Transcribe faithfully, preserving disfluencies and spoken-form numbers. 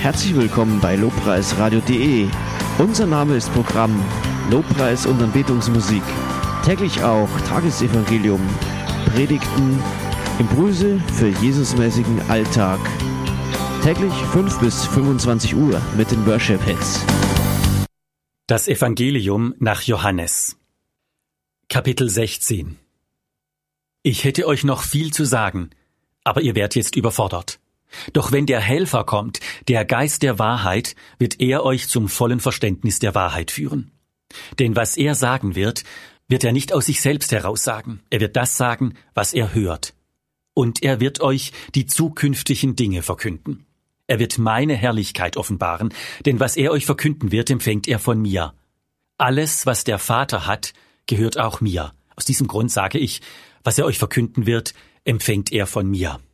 Herzlich willkommen bei lobpreisradio punkt de. Unser Name ist Programm Lobpreis und Anbetungsmusik. Täglich auch Tagesevangelium, Predigten, Impulse für Jesusmäßigen Alltag. Täglich fünf bis fünfundzwanzig Uhr mit den Worship-Hits. Das Evangelium nach Johannes. Kapitel sechzehn. Ich hätte euch noch viel zu sagen, aber ihr werdet jetzt überfordert. Doch wenn der Helfer kommt, der Geist der Wahrheit, wird er euch zum vollen Verständnis der Wahrheit führen. Denn was er sagen wird, wird er nicht aus sich selbst heraus sagen. Er wird das sagen, was er hört. Und er wird euch die zukünftigen Dinge verkünden. Er wird meine Herrlichkeit offenbaren, denn was er euch verkünden wird, empfängt er von mir. Alles, was der Vater hat, gehört auch mir. Aus diesem Grund sage ich, was er euch verkünden wird, empfängt er von mir.